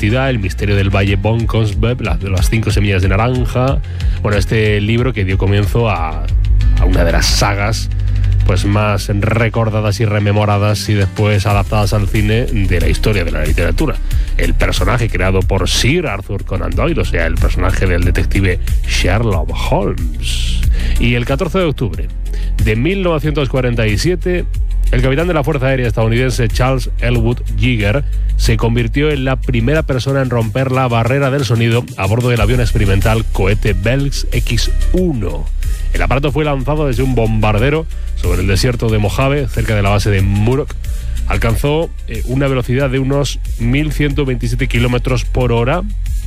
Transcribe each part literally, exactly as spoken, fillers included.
identidad, El misterio del Valle von Konsberg, las, las cinco semillas de naranja. Bueno, este libro que dio comienzo a, a una de las sagas pues más recordadas y rememoradas y después adaptadas al cine de la historia de la literatura. El personaje creado por Sir Arthur Conan Doyle, o sea, el personaje del detective Sherlock Holmes. Y el catorce de octubre de mil novecientos cuarenta y siete, el capitán de la Fuerza Aérea estadounidense Charles Elwood Yeager se convirtió en la primera persona en romper la barrera del sonido a bordo del avión experimental cohete Bell X uno. El aparato fue lanzado desde un bombardero sobre el desierto de Mojave, cerca de la base de Muroc. Alcanzó eh, una velocidad de unos mil ciento veintisiete kilómetros por hora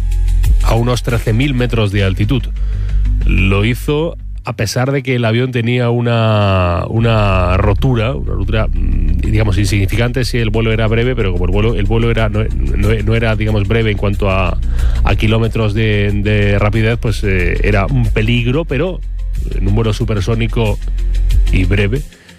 a unos trece mil metros de altitud. Lo hizo a pesar de que el avión tenía una, una rotura, una rotura, digamos, insignificante si el vuelo era breve, pero como el vuelo, el vuelo era, no, no, no era, digamos, breve en cuanto a, a kilómetros de, de rapidez, pues eh, era un peligro, pero en un vuelo supersónico y breve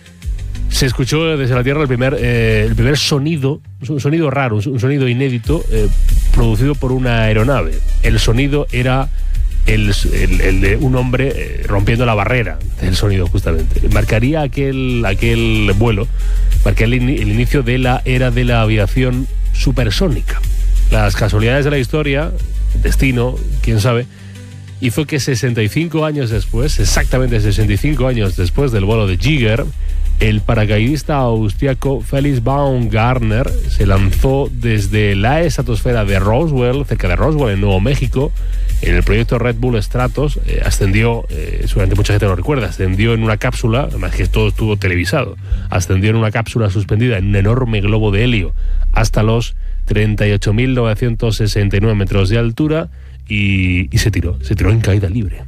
se escuchó desde la Tierra el primer, eh, el primer sonido, un sonido raro, un sonido inédito, eh, producido por una aeronave. El sonido era el, el, el de un hombre eh, rompiendo la barrera del sonido, justamente. Marcaría aquel, aquel vuelo, marcaría el, el inicio de la era de la aviación supersónica. Las casualidades de la historia, el destino, quién sabe, hizo que sesenta y cinco años después, exactamente sesenta y cinco años después del vuelo de Yeager, el paracaidista austriaco Felix Baumgartner se lanzó desde la estratosfera de Roswell, cerca de Roswell, en Nuevo México, en el proyecto Red Bull Stratos. Eh, ascendió, eh, seguramente mucha gente lo recuerda, ascendió en una cápsula, además que todo estuvo televisado, ascendió en una cápsula suspendida en un enorme globo de helio hasta los treinta y ocho mil novecientos sesenta y nueve metros de altura y, y se tiró, se tiró en caída libre.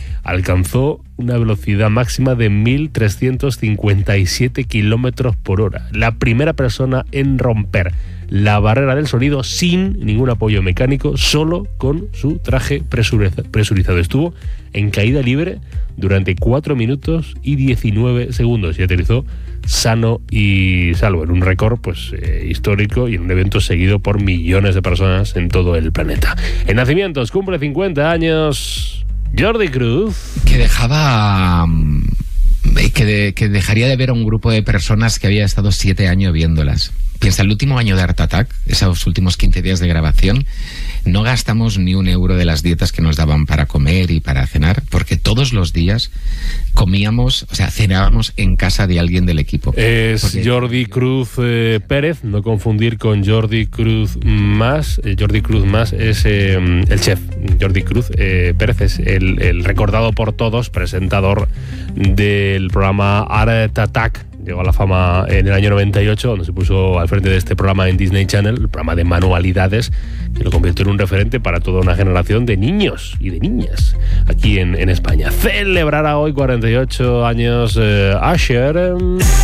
Alcanzó una velocidad máxima de mil trescientos cincuenta y siete kilómetros por hora. La primera persona en romper la barrera del sonido sin ningún apoyo mecánico, solo con su traje presurizado. Estuvo en caída libre durante cuatro minutos y diecinueve segundos y aterrizó sano y salvo, en un récord pues eh, histórico y en un evento seguido por millones de personas en todo el planeta. En nacimientos, cumple cincuenta años Jordi Cruz. Que dejaba... Que, de, que dejaría de ver a un grupo de personas que había estado siete años viéndolas. Piensa, el último año de Art Attack, esos últimos quince días de grabación, no gastamos ni un euro de las dietas que nos daban para comer y para cenar, porque todos los días comíamos, o sea, cenábamos en casa de alguien del equipo. Es porque... Jordi Cruz eh, Pérez, no confundir con Jordi Cruz Mas. Eh, Jordi Cruz Mas es eh, el chef. Jordi Cruz eh, Pérez es el, el recordado por todos presentador del programa Art Attack. Llegó a la fama en el año noventa y ocho, donde se puso al frente de este programa en Disney Channel, el programa de manualidades, que lo convirtió en un referente para toda una generación de niños y de niñas aquí en, en España. Celebrará hoy cuarenta y ocho años eh, Usher.